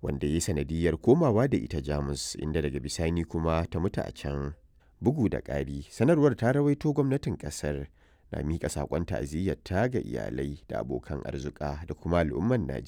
wanda ya yi sanadiyyar komawa da ita Jamus, inda daga bisani kuma ta mutu a can. Bugu da ƙari, sanarwar ta rawaito gwamnatin ƙasar na miƙa saƙon ta'aziyyarta ga iyalai da abokan arzika da kuma al'ummar Najeriya.